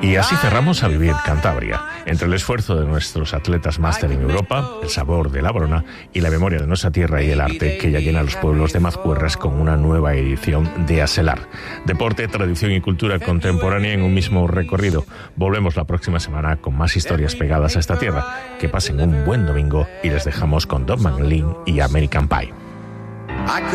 Y así cerramos A Vivir Cantabria. Entre el esfuerzo de nuestros atletas máster en Europa, el sabor de la Brona y la memoria de nuestra tierra y el arte que ya llena a los pueblos de Mazcuerras con una nueva edición de Aselar. Deporte, tradición y cultura contemporánea en un mismo recorrido. Volvemos la próxima semana con más historias pegadas a esta tierra. Que pasen un buen domingo y les dejamos con Don McLean y American Pie.